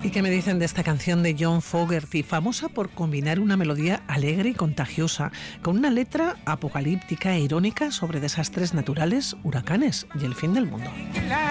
¿Y qué me dicen de esta canción de John Fogerty, famosa por combinar una melodía alegre y contagiosa con una letra apocalíptica e irónica sobre desastres naturales, huracanes y el fin del mundo?